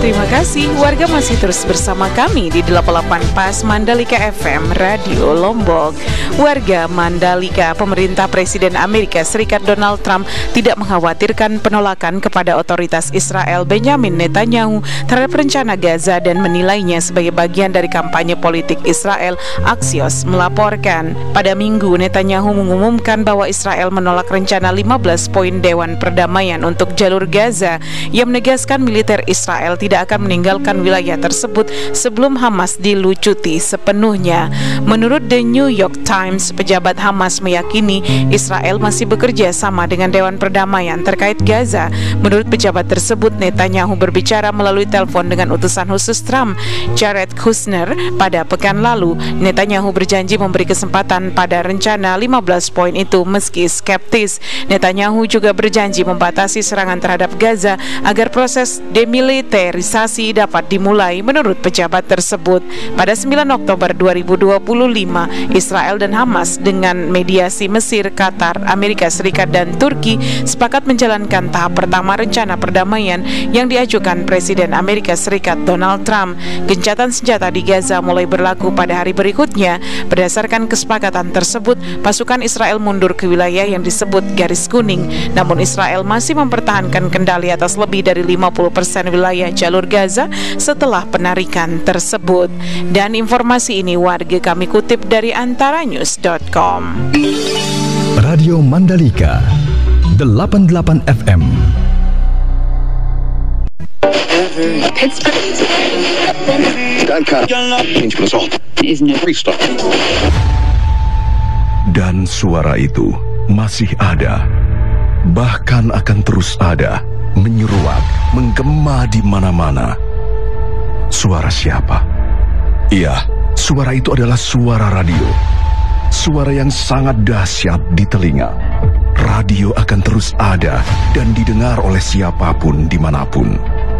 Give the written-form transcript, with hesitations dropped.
Terima kasih, warga masih terus bersama kami di 88 Pas Mandalika FM Radio Lombok. Warga Mandalika, pemerintah Presiden Amerika Serikat Donald Trump tidak mengkhawatirkan penolakan kepada otoritas Israel Benjamin Netanyahu terhadap rencana Gaza dan menilainya sebagai bagian dari kampanye politik Israel. Axios melaporkan, pada Minggu Netanyahu mengumumkan bahwa Israel menolak rencana 15 poin Dewan Perdamaian untuk jalur Gaza. Ia menegaskan militer Israel tidak akan meninggalkan wilayah tersebut sebelum Hamas dilucuti sepenuhnya. Menurut The New York Times, pejabat Hamas meyakini Israel masih bekerja sama dengan Dewan Perdamaian terkait Gaza. Menurut pejabat tersebut, Netanyahu berbicara melalui telepon dengan utusan khusus Trump, Jared Kushner, pada pekan lalu. Netanyahu berjanji memberi kesempatan pada rencana 15 poin itu meski skeptis. Netanyahu juga berjanji membatasi serangan terhadap Gaza agar proses demilitarisasi dapat dimulai. Menurut pejabat tersebut, pada 9 Oktober 2025, Israel dan Hamas dengan mediasi Mesir, Qatar, Amerika Serikat, dan Turki sepakat menjalankan tahap pertama rencana perdamaian yang diajukan Presiden Amerika Serikat Donald Trump. Gencatan senjata di Gaza mulai berlaku pada hari berikutnya. Berdasarkan kesepakatan tersebut, pasukan Israel mundur ke wilayah yang disebut Garis Kuning, namun Israel masih mempertahankan kendali atas lebih dari 50% wilayah jalur Gaza setelah penarikan tersebut. Dan informasi ini warga kami kutip dari antaranews.com. Radio Mandalika 88 FM. Dan suara itu masih ada, bahkan akan terus ada, menyeruak, menggema di mana-mana. Suara siapa? Iya, suara itu adalah suara radio. Suara yang sangat dahsyat di telinga. Radio akan terus ada dan didengar oleh siapapun dimanapun.